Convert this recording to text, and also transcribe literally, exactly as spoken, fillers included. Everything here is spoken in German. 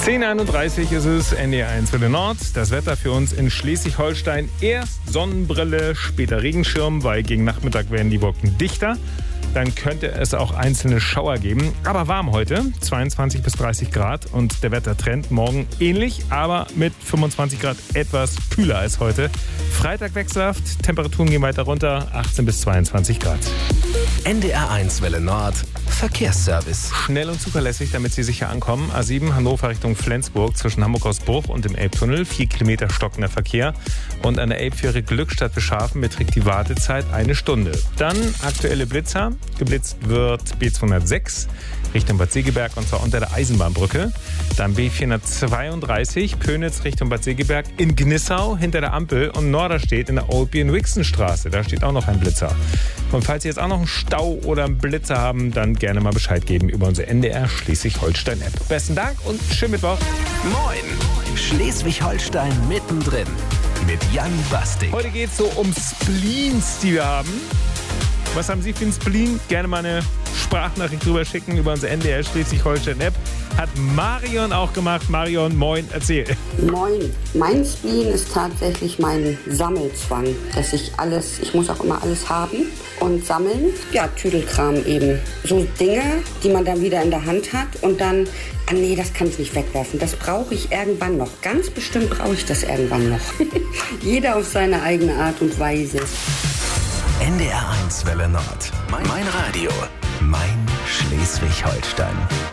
zehn Uhr einunddreißig ist es, N D R eins Welle Nord. Das Wetter für uns in Schleswig-Holstein. Erst Sonnenbrille, später Regenschirm, weil gegen Nachmittag werden die Wolken dichter. Dann könnte es auch einzelne Schauer geben. Aber warm heute, zweiundzwanzig bis dreißig Grad. Und der Wettertrend morgen ähnlich, aber mit fünfundzwanzig Grad etwas kühler als heute. Freitag wechselhaft, Temperaturen gehen weiter runter, achtzehn bis zweiundzwanzig Grad. N D R eins Welle Nord, Verkehrsservice. Schnell und zuverlässig, damit Sie sicher ankommen. A sieben Hannover Richtung Flensburg zwischen Hamburg-Ausbruch und dem Elbtunnel. Vier Kilometer stockender Verkehr. Und an der Elbfähre Glückstadt Bescharfen beträgt die Wartezeit eine Stunde. Dann aktuelle Blitzer. Geblitzt wird B zweihundertsechs Richtung Bad Segeberg und zwar unter der Eisenbahnbrücke. Dann B vierhundertzweiunddreißig Pönitz Richtung Bad Segeberg in Gnissau hinter der Ampel und Norderstedt in der Olbien-Wixen-Straße. Da steht auch noch ein Blitzer. Und falls Sie jetzt auch noch einen Stau oder einen Blitzer haben, dann gerne mal Bescheid geben über unsere N D R Schleswig-Holstein-App. Besten Dank und schönen Mittwoch. Moin, Schleswig-Holstein mittendrin mit Jan Basting. Heute geht es so um Spleens, die wir haben. Was haben Sie für einen Spleen? Gerne mal eine Sprachnachricht drüber schicken über unsere N D R Schleswig-Holstein-App. Hat Marion auch gemacht. Marion, moin, erzähl. Moin. Mein Spleen ist tatsächlich mein Sammelzwang, dass ich alles, ich muss auch immer alles haben und sammeln. Ja, Tüdelkram eben. So Dinge, die man dann wieder in der Hand hat und dann, ah nee, das kann ich nicht wegwerfen. Das brauche ich irgendwann noch. Ganz bestimmt brauche ich das irgendwann noch. Jeder auf seine eigene Art und Weise. N D R eins Welle Nord. Mein, mein Radio. Mein Schleswig-Holstein.